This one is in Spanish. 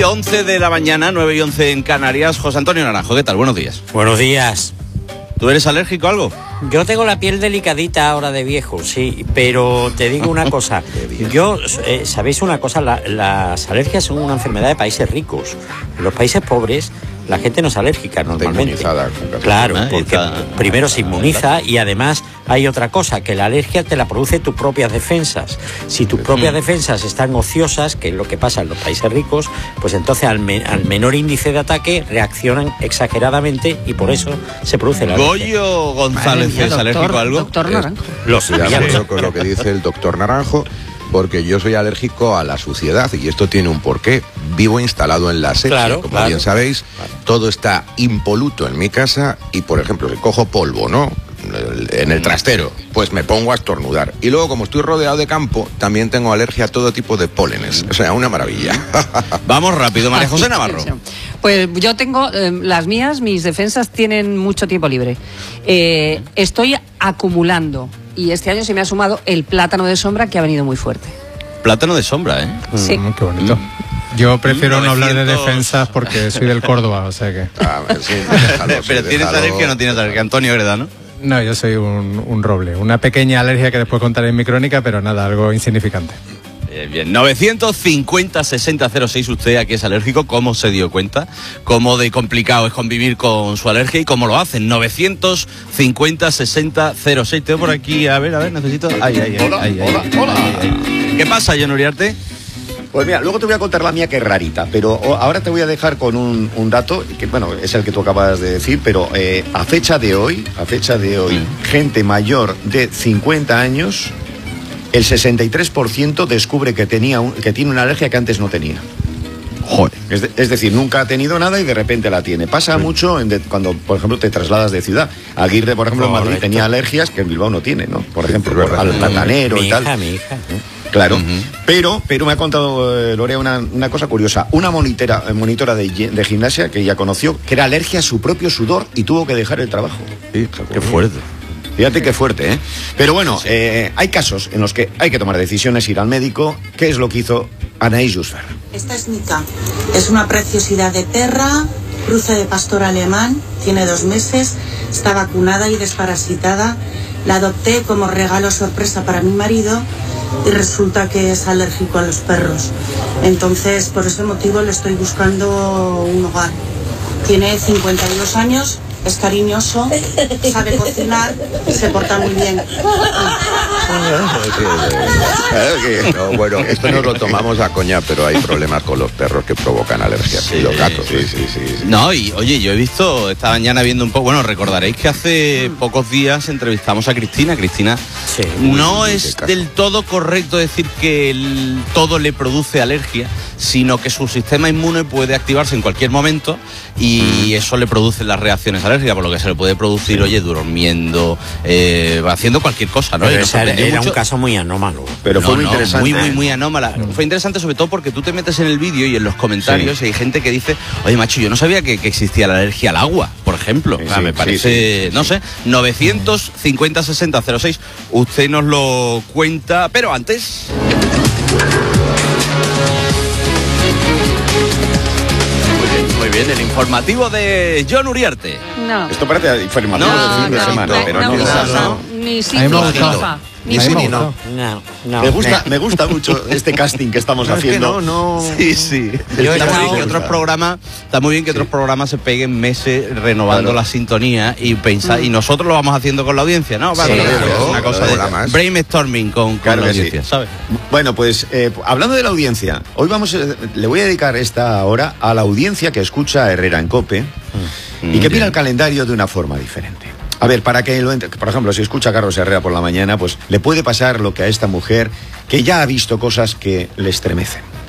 Y 11 de la mañana, 9 y 11 en Canarias. José Antonio Naranjo, ¿qué tal? Buenos días. Buenos días. ¿Tú eres alérgico a algo? Yo tengo la piel delicadita ahora de viejo, sí, pero te digo una cosa. ¿Sabéis una cosa? Las alergias son una enfermedad de países ricos. En los países pobres la gente no es alérgica normalmente. Claro, porque primero se inmuniza y además hay otra cosa, que la alergia te la produce tus propias defensas. Si tus propias defensas están ociosas, que es lo que pasa en los países ricos, pues entonces al menor índice de ataque reaccionan exageradamente y por eso se produce la alergia. ¿Goyo González es alérgico a algo? Doctor Naranjo. Lo sabía con lo que dice el doctor Naranjo, porque yo soy alérgico a la suciedad y esto tiene un porqué. Vivo instalado en la serie, como bien sabéis, todo está impoluto en mi casa y, por ejemplo, si cojo polvo, ¿no?, en el trastero, pues me pongo a estornudar. Y luego, como estoy rodeado de campo, también tengo alergia a todo tipo de pólenes. O sea, una maravilla. Vamos rápido, María José Navarro. Pues yo tengo las mías, mis defensas tienen mucho tiempo libre. Estoy acumulando y este año se me ha sumado el plátano de sombra, que ha venido muy fuerte. Plátano de sombra, ¿eh? Sí. Qué bonito. Yo prefiero no hablar de defensas porque soy del Córdoba, o sea que... Sí, déjalo, pero ¿tienes alergia o no tienes alergia? Antonio Greda, ¿no? No, yo soy un roble. Una pequeña alergia que después contaré en mi crónica, pero nada, algo insignificante. Bien, 950-6006, usted aquí es alérgico, ¿cómo se dio cuenta? ¿Cómo de complicado es convivir con su alergia y cómo lo hacen? 950-6006. Tengo por aquí, a ver, necesito... Hola. ¿Qué pasa, John Uriarte? Pues mira, luego te voy a contar la mía, que es rarita, pero ahora te voy a dejar con un dato, que bueno, es el que tú acabas de decir, pero a fecha de hoy, gente mayor de 50 años, el 63% descubre que tiene una alergia que antes no tenía. Joder. Es decir, nunca ha tenido nada y de repente la tiene. Pasa mucho cuando, por ejemplo, te trasladas de ciudad. Aguirre, por ejemplo, en Madrid tenía alergias que en Bilbao no tiene, ¿no? Por ejemplo, al platanero y tal. Mi hija. Claro, pero me ha contado Lorea una cosa curiosa. Una monitora de gimnasia que ella conoció, que era alergia a su propio sudor y tuvo que dejar el trabajo. Sí, qué fuerte. Fíjate qué fuerte, ¿eh? Pero bueno, hay casos en los que hay que tomar decisiones, ir al médico. ¿Qué es lo que hizo Anaïs Jusfer? Esta es Nika. Es una preciosidad de perra, cruce de pastor alemán, tiene 2 meses, está vacunada y desparasitada. La adopté como regalo sorpresa para mi marido y resulta que es alérgico a los perros. Entonces, por ese motivo le estoy buscando un hogar. Tiene 52 años, es cariñoso, sabe cocinar, se porta muy bien. No, bueno, esto no lo tomamos a coña, pero hay problemas con los perros que provocan alergias. Sí, y los gatos, sí. No, y oye, yo he visto esta mañana viendo un poco, bueno, recordaréis que hace pocos días entrevistamos a Cristina. Cristina, sí, no es del todo correcto decir que todo le produce alergia, sino que su sistema inmune puede activarse en cualquier momento y eso le produce las reacciones alérgicas, por lo que se le puede producir, oye, durmiendo, haciendo cualquier cosa, ¿no? Era un caso muy anómalo. Pero fue muy interesante. Muy anómala. Fue interesante sobre todo porque tú te metes en el vídeo y en los comentarios y hay gente que dice, oye, macho, yo no sabía que existía la alergia al agua, por ejemplo. Me parece, no sé, 950-6006. Usted nos lo cuenta, pero antes... Muy bien, el informativo de John Uriarte. No. Esto parece informativo de fin de semana, pero no. Ni sí, A mí me ni gustó. FIFA. Ni sí ni no. No. Me gusta mucho este casting que estamos haciendo. Sí. Yo Está muy bien que otros programas se peguen meses renovando la sintonía y pensar, y nosotros lo vamos haciendo con la audiencia, ¿no? Sí, Es una cosa de más. brainstorming con la audiencia, ¿sabes? Bueno, pues hablando de la audiencia, hoy le voy a dedicar esta hora a la audiencia que escucha a Herrera en COPE y que mira el calendario de una forma diferente. A ver, para que lo por ejemplo, si escucha a Carlos Herrera por la mañana, pues le puede pasar lo que a esta mujer, que ya ha visto cosas que le estremecen.